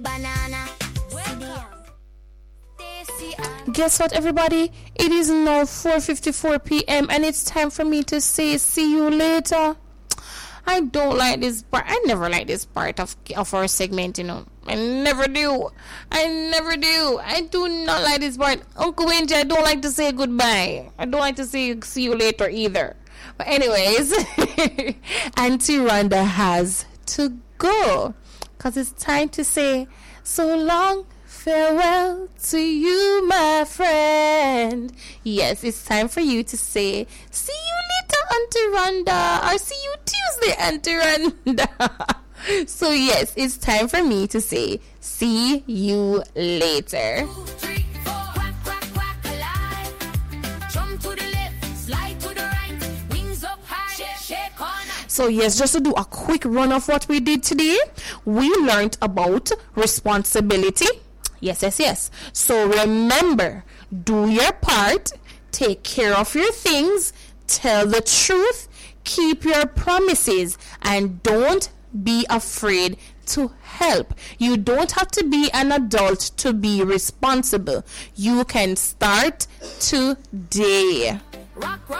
Banana. Guess what, everybody? It is now 4:54 p.m. and it's time for me to say see you later. I don't like this part. I never like this part of our segment, I never do. I do not like this part. Uncle Wendy, I don't like to say goodbye. I don't like to say see you later either. But anyways, Auntie Rhonda has to go. Because it's time to say so long, farewell to you, my friend. Yes, it's time for you to say see you later, Auntie Rhonda, or see you Tuesday, Auntie Rhonda. So yes, it's time for me to say see you later. So yes, just to do a quick run of what we did today, we learned about responsibility. Yes. So remember, do your part, take care of your things, tell the truth, keep your promises, and don't be afraid to help. You don't have to be an adult to be responsible. You can start today. Rock.